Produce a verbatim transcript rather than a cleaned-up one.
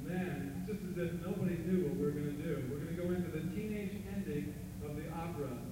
Man, it's just as if nobody knew what we were going to do. We're going to go into the teenage ending of the opera.